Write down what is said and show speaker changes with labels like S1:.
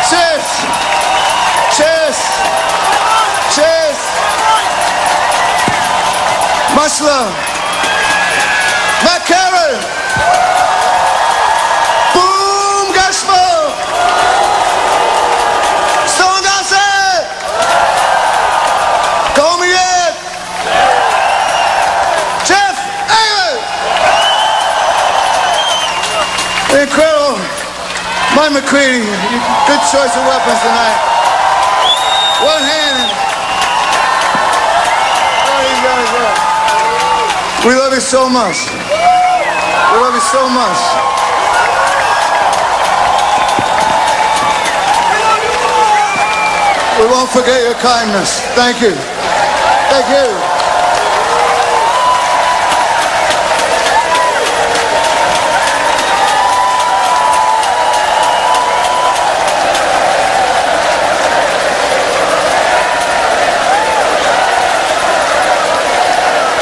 S1: Cheers. Cheers. Cheers. Much love. Matt Carey. Boom Gashmo. Stone Gossett. Gomier. Jeff Ayers. Incredible. Mike McCready, good choice of weapons tonight. One hand. We love you so much. We love you so much. We won't forget your kindness. Thank you. Thank you.